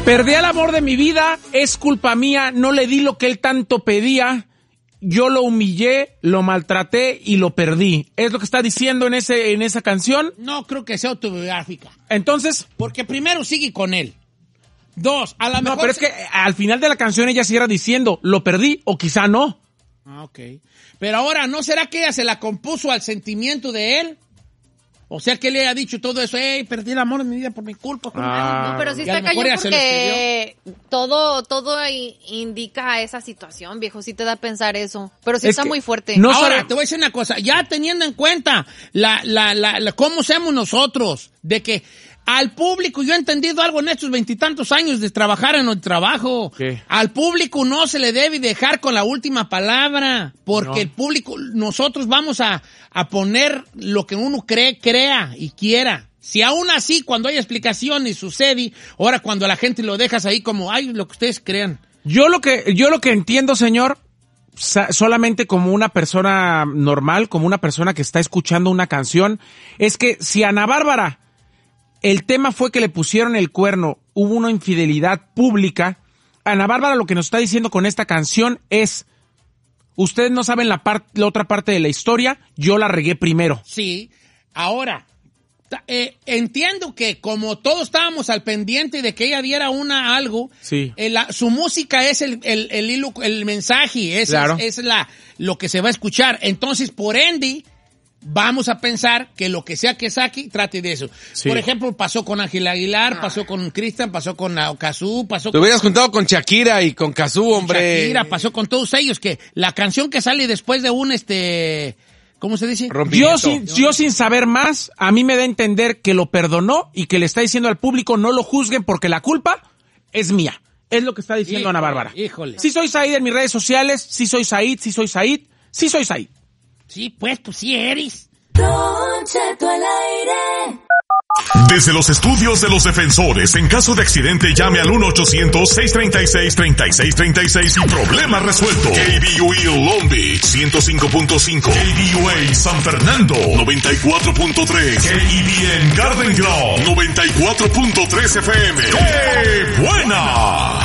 Perdí al amor de mi vida, es culpa mía, no le di lo que él tanto pedía. Yo lo humillé, lo maltraté y lo perdí. ¿Es lo que está diciendo en esa canción? No creo que sea autobiográfica. Entonces... Porque primero sigue con él. Dos, a la mejor... No, pero es que al final de la canción ella siguiera diciendo, lo perdí o quizá no. Ah, ok. Pero ahora, ¿no será que ella se la compuso al sentimiento de él? O sea, que le haya dicho todo eso, perdí el amor de mi vida por mi culpa. No, pero sí está cañón porque todo indica esa situación, viejo, sí te da a pensar eso. Pero sí está muy fuerte. No, ahora, te voy a decir una cosa, ya teniendo en cuenta cómo somos nosotros, de que al público, yo he entendido algo en estos 20 y tantos años de trabajar en el trabajo. ¿Qué? Al público no se le debe dejar con la última palabra, porque el público, nosotros vamos a poner lo que uno crea y quiera. Si aún así, cuando hay explicaciones, sucede, ahora cuando a la gente lo dejas ahí como, lo que ustedes crean. Yo lo que entiendo, señor, solamente como una persona normal, como una persona que está escuchando una canción, es que si Ana Bárbara, el tema fue que le pusieron el cuerno, hubo una infidelidad pública, Ana Bárbara lo que nos está diciendo con esta canción es, ustedes no saben la otra parte de la historia, yo la regué primero. Sí, ahora, entiendo que como todos estábamos al pendiente de que ella diera algo, sí. Su música es el hilo, el mensaje, claro. es lo que se va a escuchar. Entonces, por ende, vamos a pensar que lo que sea que saque, trate de eso. Sí. Por ejemplo, pasó con Ángel Aguilar, pasó con Cristian, pasó con Cazzu, Te hubieras juntado con Shakira y con Cazzu, hombre. Shakira, pasó con todos ellos, que la canción que sale después de ¿cómo se dice? Yo sin saber más, a mí me da a entender que lo perdonó y que le está diciendo al público no lo juzguen porque la culpa es mía. Es lo que está diciendo Ana Bárbara. Híjole. Sí soy Said en mis redes sociales, sí soy Said, sí soy Said, sí soy Said. Sí, pues sí eres. Don Cheto al aire. Desde los estudios de los defensores, en caso de accidente llame al 1-800-636-3636 y problema resuelto. KBUE Long Beach 105.5, KBUA San Fernando 94.3, KEBN Garden Grove 94.3 FM. ¡Qué buena!